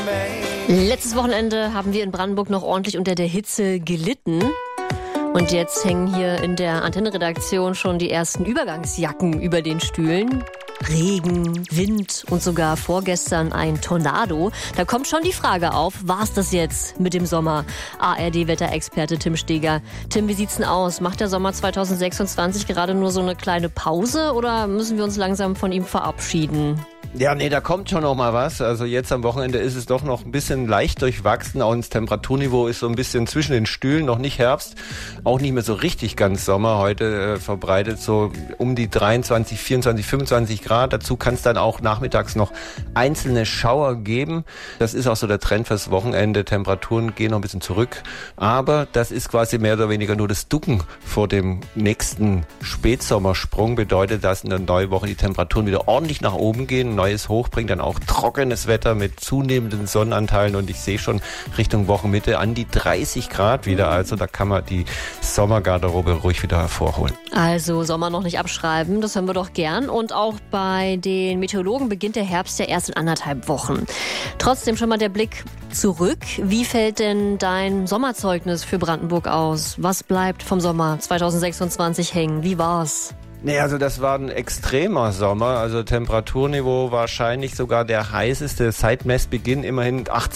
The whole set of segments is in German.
Letztes Wochenende haben wir in Brandenburg noch ordentlich unter der Hitze gelitten. Und jetzt hängen hier in der Antenne-Redaktion schon die ersten Übergangsjacken über den Stühlen. Regen, Wind und sogar vorgestern ein Tornado. Da kommt schon die Frage auf, war's das jetzt mit dem Sommer? ARD-Wetterexperte Tim Steger. Tim, wie sieht's denn aus? Macht der Sommer 2026 gerade nur so eine kleine Pause oder müssen wir uns langsam von ihm verabschieden? Ja, nee, da kommt schon noch mal was. Also jetzt am Wochenende ist es doch noch ein bisschen leicht durchwachsen. Auch das Temperaturniveau ist so ein bisschen zwischen den Stühlen, noch nicht Herbst, auch nicht mehr so richtig ganz Sommer. Heute verbreitet so um die 23, 24, 25 Grad. Dazu kann es dann auch nachmittags noch einzelne Schauer geben. Das ist auch so der Trend fürs Wochenende. Temperaturen gehen noch ein bisschen zurück. Aber das ist quasi mehr oder weniger nur das Ducken vor dem nächsten Spätsommersprung. Bedeutet, dass in der neuen Woche die Temperaturen wieder ordentlich nach oben gehen. Neues Hoch bringt dann auch trockenes Wetter mit zunehmenden Sonnenanteilen und ich sehe schon Richtung Wochenmitte an die 30 Grad wieder. Also da kann man die Sommergarderobe ruhig wieder hervorholen. Also Sommer noch nicht abschreiben, das hören wir doch gern. Und auch bei den Meteorologen beginnt der Herbst ja erst in 1,5 Wochen. Trotzdem schon mal der Blick zurück. Wie fällt denn dein Sommerzeugnis für Brandenburg aus? Was bleibt vom Sommer 2026 hängen? Wie war's? Nee, also das war ein extremer Sommer, also Temperaturniveau wahrscheinlich sogar der heißeste seit Messbeginn, immerhin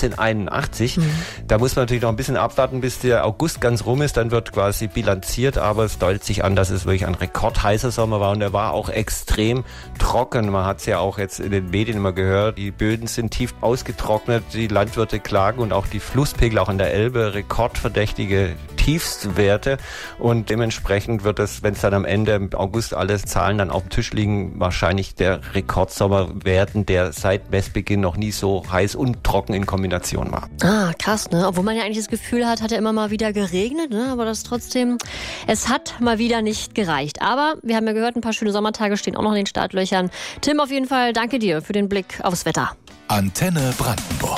1881. Da muss man natürlich noch ein bisschen abwarten, bis der August ganz rum ist, dann wird quasi bilanziert, aber es deutet sich an, dass es wirklich ein rekordheißer Sommer war und er war auch extrem trocken. Man hat es ja auch jetzt in den Medien immer gehört, die Böden sind tief ausgetrocknet, die Landwirte klagen und auch die Flusspegel, auch an der Elbe, rekordverdächtige Tiefstwerte und dementsprechend wird es, wenn es dann am Ende im August alle Zahlen dann auf dem Tisch liegen, wahrscheinlich der Rekordsommer werden, der seit Messbeginn noch nie so heiß und trocken in Kombination war. Ah, krass, ne? Obwohl man ja eigentlich das Gefühl hat ja immer mal wieder geregnet, ne? Aber das trotzdem, es hat mal wieder nicht gereicht. Aber wir haben ja gehört, ein paar schöne Sommertage stehen auch noch in den Startlöchern. Tim, auf jeden Fall danke dir für den Blick aufs Wetter. Antenne Brandenburg.